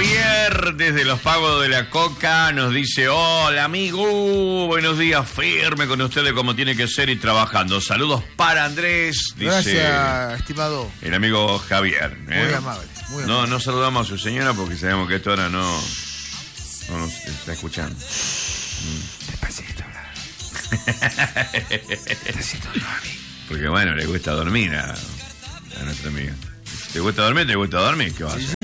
Javier, desde Los Pagos de la Coca, nos dice: hola amigo, buenos días, firme con ustedes como tiene que ser y trabajando. Saludos para Andrés, dice. Gracias, estimado. El amigo Javier. Muy amable, muy amable. No saludamos a su señora porque sabemos que esto ahora no nos está escuchando. Despacito, Despacito, porque bueno, le gusta dormir a nuestra amiga. ¿Te gusta dormir? ¿Te gusta dormir? ¿Qué va a hacer?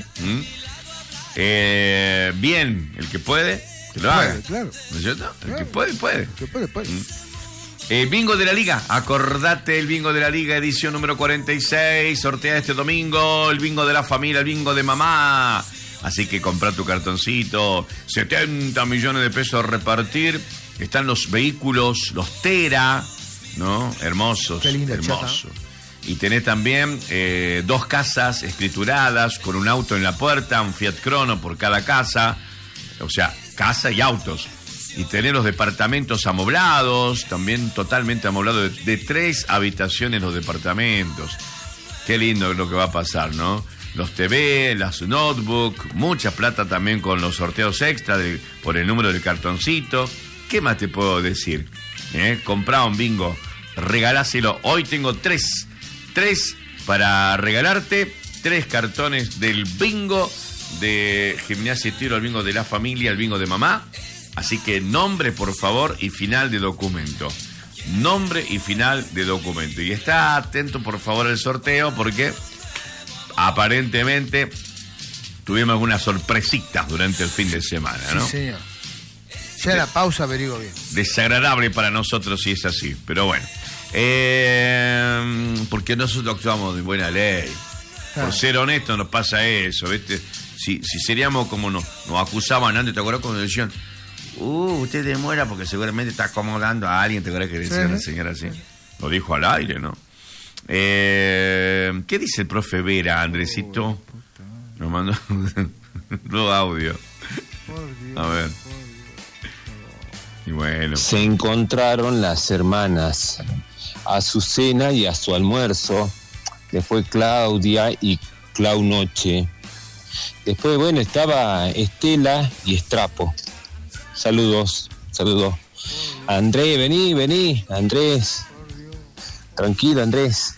Bien, el que puede, que lo haga. Claro. ¿No es cierto? El Claro. que puede, puede. Que puede. Bingo de la Liga, acordate el Bingo de la Liga, edición número 46, sortea este domingo, el Bingo de la familia, el Bingo de mamá. Así que compra tu cartoncito, 70 millones de pesos a repartir. Están los vehículos, los Tera, ¿no? Hermosos. Qué linda hermosos. Y tenés también 2 casas escrituradas con un auto en la puerta, un Fiat Crono por cada casa, o sea, casa y autos. Y tenés los departamentos amoblados, también totalmente amoblados, de 3 habitaciones los departamentos. Qué lindo es lo que va a pasar, ¿no? Los TV, las notebook, mucha plata también con los sorteos extra por el número del cartoncito. ¿Qué más te puedo decir? Comprá un bingo, regaláselo. Hoy tengo 3 para regalarte, 3 cartones del bingo de Gimnasia y Tiro, el bingo de la familia, el bingo de mamá. Así que nombre, por favor, y final de documento. Nombre y final de documento. Y está atento, por favor, al sorteo, porque aparentemente tuvimos algunas sorpresitas durante el fin de semana, ¿no? Sí, señor. Ya la pausa averiguo bien. Desagradable para nosotros si es así, pero bueno. Porque nosotros actuamos de buena ley. Por ser honestos nos pasa eso, ¿viste? Si seríamos como nos acusaban antes, ¿te acuerdas cuando decían? Usted demora porque seguramente está acomodando a alguien, ¿te acuerdas que decía la señora así? Lo dijo al aire, ¿no? ¿Qué dice el profe Vera, Andresito? Nos mandó nuevo audio. A ver. Y bueno. Se encontraron las hermanas Azucena y a su almuerzo. Después Claudia y Clau Noche. Después, bueno, estaba Estela y Estrapo. Saludos. Andrés, vení, Andrés. Tranquilo, Andrés.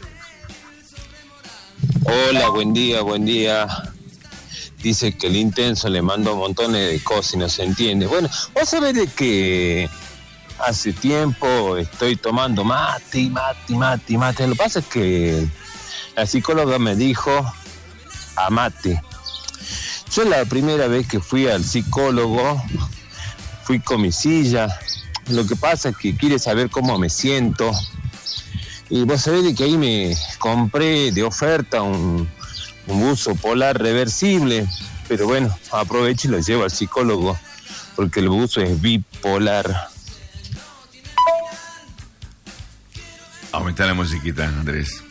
Hola, buen día. Dice que el intenso le mandó montones de cosas y no se entiende. Bueno, vos sabés de que hace tiempo estoy tomando mate. Lo que pasa es que la psicóloga me dijo amate. Yo la primera vez que fui al psicólogo, fui con mi silla. Lo que pasa es que quiere saber cómo me siento. Y vos sabés de que ahí me compré de oferta un buzo polar reversible, pero bueno, aprovecho y lo llevo al psicólogo, porque el buzo es bipolar. Aumenta la musiquita, Andrés.